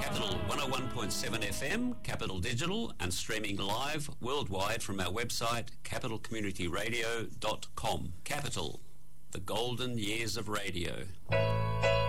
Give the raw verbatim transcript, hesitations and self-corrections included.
Capital one oh one point seven F M, Capital Digital, and streaming live worldwide from our website capital community radio dot com. Capital, the golden years of radio.